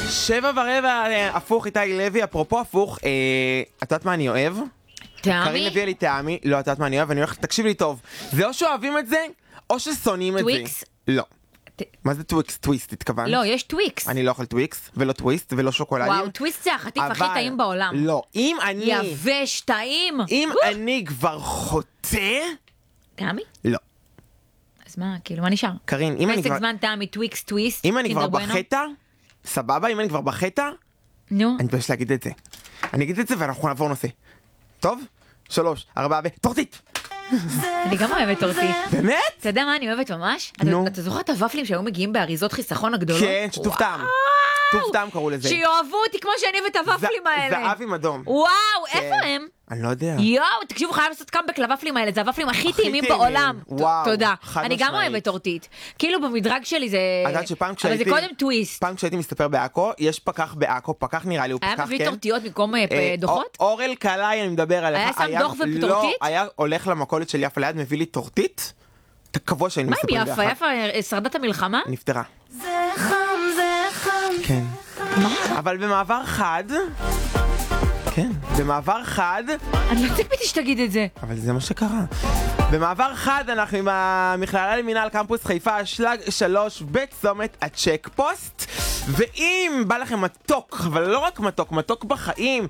7:15, הפוך, איתי לוי, אפרופו הפוך, את יודעת מה אני אוהב? טעמי? קרין הביאה לי טעמי, לא, את יודעת מה אני אוהב, אני הולך, תקשיב לי טוב, זה או שאוהבים את זה, או ששונאים את זה. טוויקס? לא. מה זה טוויקס? טוויסט, התכוונת? לא, יש טוויקס. אני לא אוכל טוויקס, ולא טוויסט, ולא שוקולדים. וואו, טוויסט זה החטיף הכי טעים בעולם. לא, אם אני... יבש, טעים. אם אני כבר חוטא... טעמי? לא. אז מה, כאילו, מה נשאר? קרין, אם אני כבר... פסק זמן טעמי, טוויקס, טוויסט, אם אני כבר קינדר בואנו. בחטא, סבבה, אם אני כבר בחטא, נו. אני מתבייש להגיד את זה. אני אגיד את זה ואנחנו נעבור נושא. טוב? 3, 4 טורטית! אני גם אוהבת טורטית. באמת? אתה יודע מה אני אוהבת ממש? נו. אתה זוכר את הוואפלים שהיו מגיעים באריזות חיסכון הגדולות? כן, שטוף טעם. שטוף טעם קראו לזה. שיאהבו אותי כמו שאני ואת הוואפלים האלה. זהב עם אדום. וואו, כן. איפה הם? אני לא יודע. יואו, תקשיבו, חייב לעשות קאמבק לוואפלים האלה, זה הוואפלים הכי טעימים טעימים. בעולם. וואו, תודה. חד אני גם משמעית. אוהבת טורטית. כאילו במדרג שלי זה... את יודעת שפעם אבל כשהייתי... זה קודם טוויסט. פעם כשהייתי מסתפר בעכו, יש פקח בעכו, פקח נראה לי, הוא היה פקח, מביא כן? טורטיות במקום דוחות? אורל קלעי, אני מדבר עליך. היה שם דוח וטורטית? לא, היה הולך למכולת של יפה ליד, מביא לי טורטית. אתה קבוע שהיינו מה עם מסתפרים יפה? יפה שרדת המלחמה? נפטרה. זה חם, כן. מה? אבל במעבר חד... כן, במעבר חד... אני לא ציפיתי שתגיד את זה. אבל זה מה שקרה. במעבר חד אנחנו עם המכללה למינהל קמפוס חיפה, שלג 3 בצומת הצ'ק פוסט. ואם בא לכם מתוק, אבל לא רק מתוק, מתוק בחיים,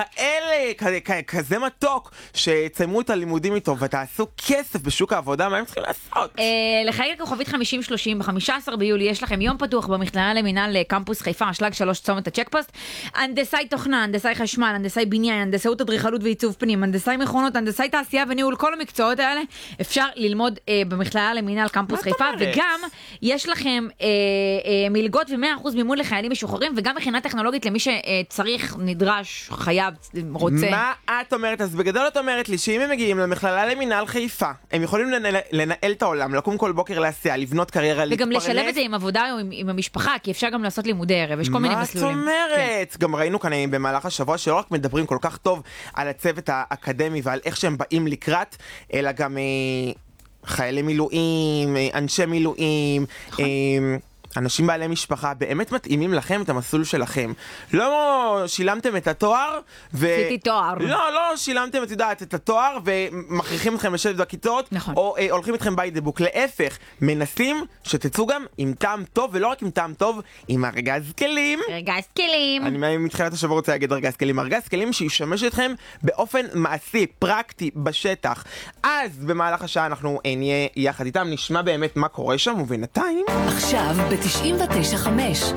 כזה מתוק, שתסיימו את הלימודים איתו ותעשו כסף בשוק העבודה, מה הם צריכים לעשות? לחייג לכוכבית 5030, ב-15 ביולי יש לכם יום פתוח במכללה למינהל קמפוס חיפה, שלג 3 צומת הצ'ק פוסט. הנדסאי תוכנה, הנדסאי חשמל, הנדסאי בניין, הנדסאות אדריכלות ועיצוב פנים, הנדסאי מכונות, הנדסאי תעשייה וניהול, כל המקצועות האלה אפשר ללמוד במכללה למינהל קמפוס חיפה, וגם יש לכם מלגות ו100% מימון לחיילים משוחררים, וגם מכינה טכנולוגית למי שצריך, נדרש, חייב, רוצה. מה את אומרת? אז בגדול את אומרת לי שאם הם מגיעים למכללה למינהל חיפה, הם יכולים לנהל את העולם, לקום כל בוקר לעשייה, לבנות קריירה, להתפרנס. וגם לשלב את זה עם עבודה או עם המשפחה, כי אפשר גם לעשות לימודי ערב, יש כל מיני מסלולים. מה את אומרת? גם ראינו כאן במהלך השבוע שלא רק מדברים כל כך טוב על הצוות האקדמי ועל איך שהם באים לקראת, אלא גם חיילי מילואים, אנשי מילואים, אנשים בעלי משפחה באמת מתאימים לכם את המסלול שלכם. לא שילמתם את התואר עשיתי תואר. לא שילמתם את התואר ומכריחים אתכם לשבת בכיתות, נכון. או הולכים אתכם by the book. להפך, מנסים שתצאו גם עם טעם טוב, ולא רק עם טעם טוב, עם ארגז כלים. ארגז כלים. אני מתחילת השבוע רוצה להגיד ארגז כלים. ארגז כלים שישמש אתכם באופן מעשי, פרקטי, בשטח. אז במהלך השעה אנחנו נהיה יחד איתם, נשמע באמת מה קורה שם, ובינתיים... עכשיו ב-99.5